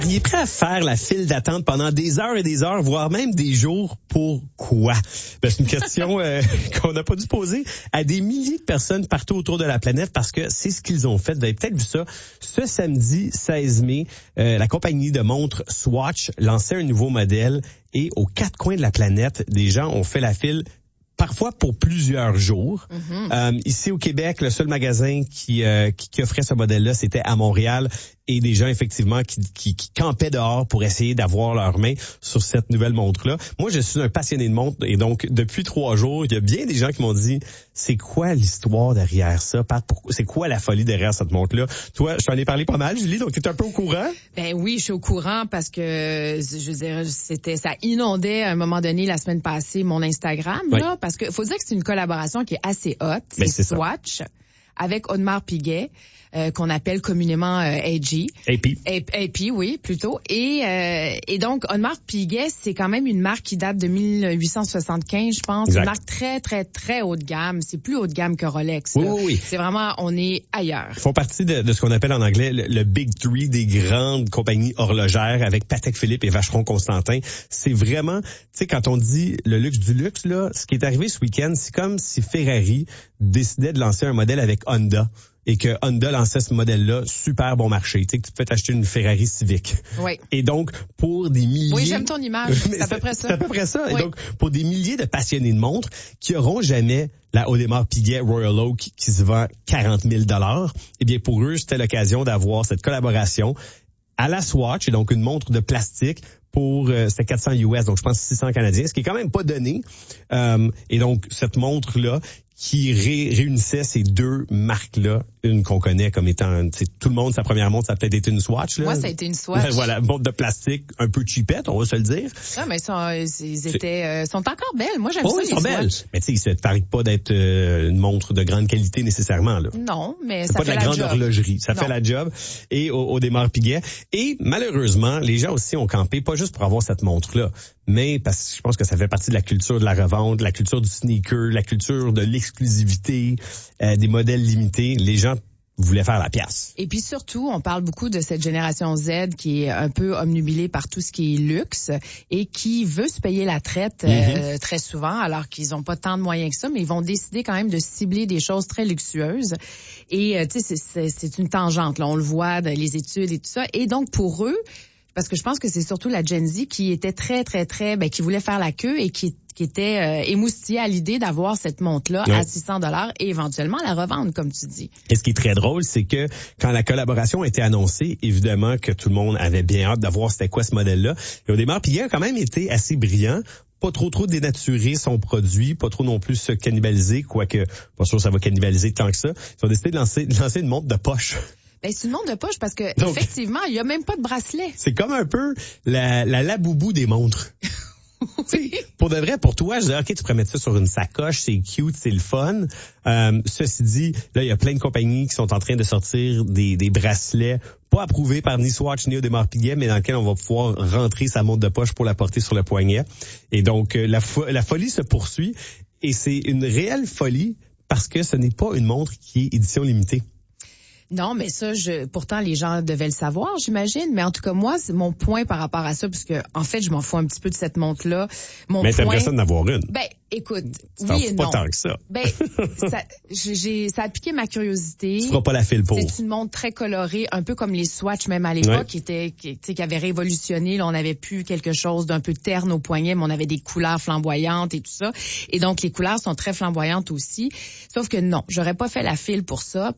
Il est prêt à faire la file d'attente pendant des heures et des heures, voire même des jours. Pourquoi? C'est une question qu'on n'a pas dû poser à des milliers de personnes partout autour de la planète parce que c'est ce qu'ils ont fait. Vous avez peut-être vu ça. Ce samedi 16 mai, la compagnie de montres Swatch lançait un nouveau modèle et aux quatre coins de la planète, des gens ont fait la file parfois pour plusieurs jours. Ici au Québec, le seul magasin qui offrait ce modèle-là, c'était à Montréal. Et des gens, effectivement, qui campaient dehors pour essayer d'avoir leurs mains sur cette nouvelle montre-là. Moi, je suis un passionné de montres. Et donc, depuis 3 jours, il y a bien des gens qui m'ont dit, c'est quoi l'histoire derrière ça? C'est quoi la folie derrière cette montre-là? Toi, je t'en ai parlé pas mal, Julie, donc tu es un peu au courant? Ben oui, je suis au courant parce que, je veux dire, ça inondait à un moment donné la semaine passée mon Instagram, là, parce que faut dire que c'est une collaboration qui est assez haute. Ben, c'est Swatch avec Audemars Piguet. Qu'on appelle communément AG. AP, oui, plutôt. Et donc, Audemars Piguet, c'est quand même une marque qui date de 1875, je pense. Exact. Une marque très, très, très haut de gamme. C'est plus haut de gamme que Rolex. Oui. C'est vraiment, on est ailleurs. Ils font partie de ce qu'on appelle en anglais le Big Three des grandes compagnies horlogères avec Patek Philippe et Vacheron Constantin. C'est vraiment, tu sais, quand on dit le luxe du luxe, là, ce qui est arrivé ce week-end, c'est comme si Ferrari décidait de lancer un modèle avec Honda. Et que Honda lançait ce modèle-là, super bon marché. Tu sais, que tu peux t'acheter une Ferrari Civic. Oui. Et donc, pour des milliers... Oui, j'aime ton image. C'est à peu près ça. C'est à peu près ça. Oui. Et donc, pour des milliers de passionnés de montres qui auront jamais la Audemars Piguet Royal Oak qui se vend 40 000 $, eh bien, pour eux, c'était l'occasion d'avoir cette collaboration à la Swatch, et donc une montre de plastique pour c'était 400 US, donc je pense 600 Canadiens, ce qui est quand même pas donné. Et donc, cette montre-là, qui réunissait ces deux marques-là, une qu'on connaît comme étant, tout le monde, sa première montre, ça a peut-être été une Swatch, là. Moi, ça a été une Swatch. Voilà, montre de plastique, un peu cheapette, on va se le dire. Non, mais ils sont encore belles. Moi, j'aime ça, ils les sont belles. Swatch. Mais tu sais, ça ne paraît pas d'être une montre de grande qualité nécessairement, là. Non, mais c'est ça pas fait de la grande job. horlogerie. Ça Non. fait la job. Et au Audemars Piguet. Et malheureusement, les gens aussi ont campé, pas juste pour avoir cette montre-là, mais parce que je pense que ça fait partie de la culture de la revente, la culture du sneaker, la culture de l'exclusivité, des modèles limités. Les gens voulaient faire la pièce. Et puis surtout, on parle beaucoup de cette génération Z qui est un peu omnubilée par tout ce qui est luxe et qui veut se payer la traite très souvent, alors qu'ils n'ont pas tant de moyens que ça, mais ils vont décider quand même de cibler des choses très luxueuses. Et tu sais, c'est une tangente, là, on le voit dans les études et tout ça. Et donc pour eux, parce que je pense que c'est surtout la Gen Z qui était très, très, très, qui voulait faire la queue et qui était émoustillée à l'idée d'avoir cette montre-là à 600 $ et éventuellement la revendre, comme tu dis. Et ce qui est très drôle, c'est que quand la collaboration a été annoncée, évidemment que tout le monde avait bien hâte d'avoir c'était quoi ce modèle-là. Et Audemars Piguet a quand même été assez brillant. Pas trop dénaturer son produit, pas trop non plus se cannibaliser, quoique pas sûr que ça va cannibaliser tant que ça. Ils ont décidé de lancer une montre de poche. Ben, c'est une montre de poche parce que, donc, effectivement, il y a même pas de bracelet. C'est comme un peu la laboubou des montres. Oui. Pour de vrai, pour toi, je dis, OK, tu pourrais mettre ça sur une sacoche, c'est cute, c'est le fun. Ceci dit, là, il y a plein de compagnies qui sont en train de sortir des bracelets pas approuvés par ni Swatch ni Audemars Piguet, mais dans lesquels on va pouvoir rentrer sa montre de poche pour la porter sur le poignet. Et donc, la folie se poursuit. Et c'est une réelle folie parce que ce n'est pas une montre qui est édition limitée. Non, mais ça, pourtant, les gens devaient le savoir, j'imagine. Mais en tout cas, moi, c'est mon point par rapport à ça, parce que, en fait, je m'en fous un petit peu de cette montre-là. Mais t'aimerais ça d'en avoir une. Ben, écoute, oui et non. Pas tant que ça. Ben, ça a piqué ma curiosité. Tu feras pas la file pour. C'est une montre très colorée, un peu comme les Swatch, même à l'époque, qui avait révolutionné. Là, on avait plus quelque chose d'un peu terne au poignet, mais on avait des couleurs flamboyantes et tout ça. Et donc, les couleurs sont très flamboyantes aussi. Sauf que non, j'aurais pas fait la file pour ça.